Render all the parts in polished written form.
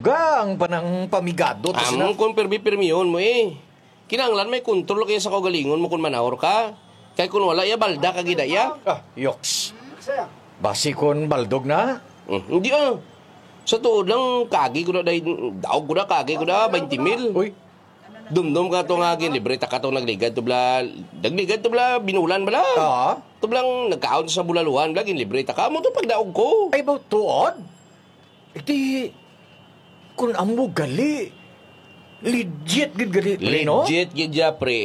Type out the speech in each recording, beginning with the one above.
Ga, ang panang pamigado. Among kung permi-permiyon mo Kinanglan may kontrol kaya sa kagalingon mo kung manahor ka. Kaya kung wala balda ka gidaya. Yoks. Basi kon baldog na? Hindi Sa tuod lang, kagi ko na daog ko na, kagi ko na, 20 mil. Uy. Dumdum ka itong agin, libre ta ka itong nagligad to bla, nagligad to bla, binulan bala. To blang nagkaon sa bulaluhan, bla, libre ta ka mo to pagdaog ko. Ay, ba tuod? Iti, kung amo gali, legit gid gali, no? Legit gid ya, pre.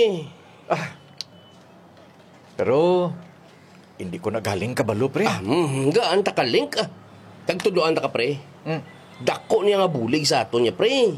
Pero, hindi ko nagaling kabalo, pre. Gaan ta ka link, Tagtuduan ta ka, pre. Dako niya nga bulig sa ato niya, pre.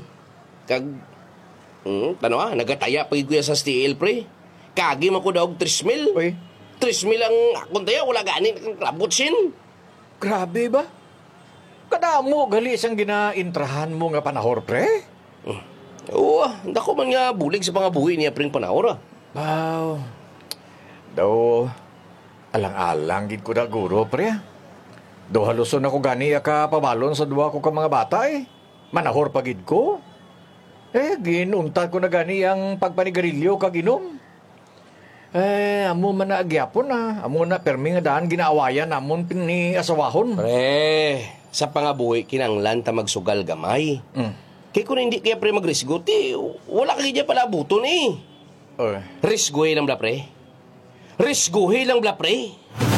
Nagataya pa kuya sa steel, pre. Kagi man ko daw 3 mil. Uy. 3 mil ang akong tayo, wala gani, klabot sin. Grabe ba? Kadamo gali siyang ginaintrahan mo nga panahor, pre? Oo, dako man nga bulig sa pangabuhi niya, pre, panahor, Wow. Daw, alang-alang gid ko na guro, pre. Do haluson ako gani ka pabalon sa duwa ko ka mga bata Manahor pagid ko. Ginunta ko na gani ang pagpanigarilyo kag inom. Amo man na agyapon Amo na permi nga daan ginaawayan amon ni asawahon. Pre, sa pangabuhi kinanglan ta magsugal gamay. Kaya kung hindi kaya pre magrisgo, wala ka kaya pala buton Oy. Risgoy lang bla pre. Risgoy lang bla pre.